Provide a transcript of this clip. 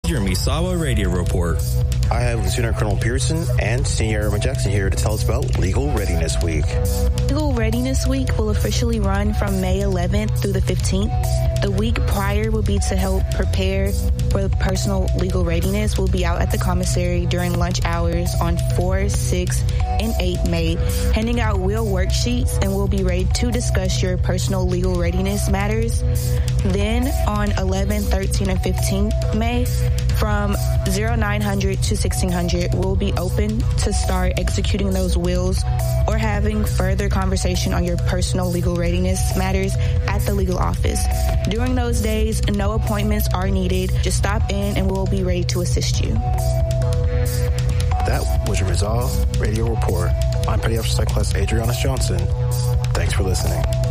your Misawa Radio Report. I have Lieutenant Colonel Pearson and Senior Airman Jackson here to tell us about Legal Readiness Week. Legal Readiness Week will officially run from May 11th through the 15th. The week prior will be to help prepare for the personal legal readiness. We'll be out at the commissary during lunch hours on 4, 6, and 8 May, handing out wheel worksheets, and we'll be ready to discuss your personal legal readiness matters. Then on 11, 13, and 15 May, from 0900 to 1600, we'll be open to start executing those wills or having further conversation on your personal legal readiness matters at the legal office. During those days, no appointments are needed. Just stop in and we'll be ready to assist you. That was your Resolve Radio Report. I'm Petty Officer Second Class Adriana Johnson. Thanks for listening.